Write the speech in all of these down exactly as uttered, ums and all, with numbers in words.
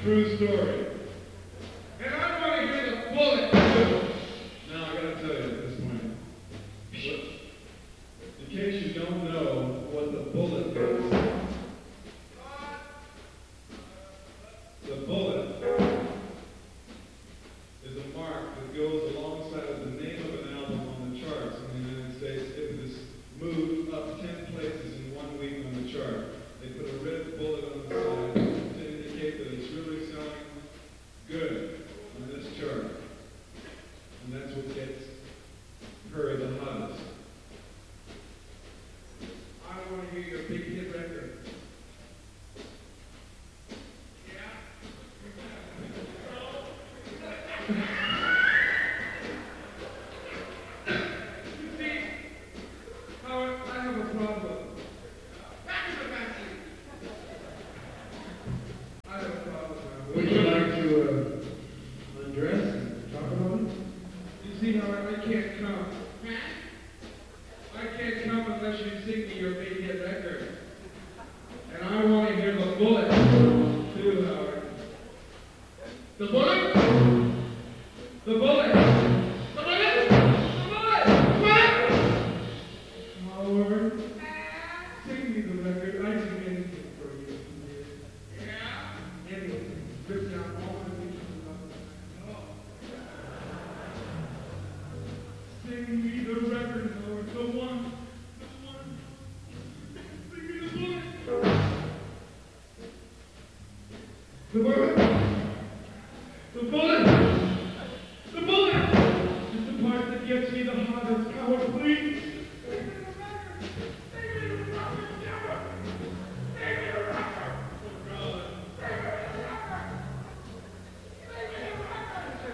True story. And I want to hear the bullet too. Now I gotta tell you at this point. In case you don't know what the bullet is, the bullet is a mark that goes alongside of the name of an album on the charts in the United States. If it is moved up ten places in one week on the chart, they put a red bullet on the side to indicate that it's really selling good on this chart. And that's what gets her the hottest. I want to hear your big hit record. You see, Howard, I have a problem. I have a problem now. Would you like to uh, undress and talk about it? You see, Howard, I can't come. I can't come unless you sing me your big hit record. And I want to hear the bullet, too, Howard. The bullet? The bullet! The bullet! The bullet! The bullet! Howard, sing me the record. I do anything for you. Yeah? Anything. Strip down all the things you love. Sing me the record, Howard. The one. The one. Sing me the bullet. The bullet. The bullet. The bullet. It's the part that gets me the hottest. Howard, please. Sing me the record. Sing me the record. Sing me the record. Oh, God. Sing me the record. Sing me the record.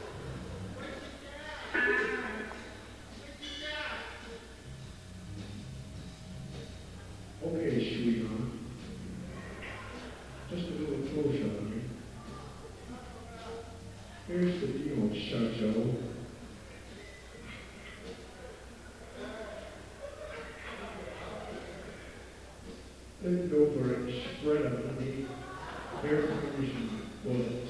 Okay, sweetheart. Just a little closer on me. Here's the deal, Shudjo. Bend over and spread underneath. Here's the bullet.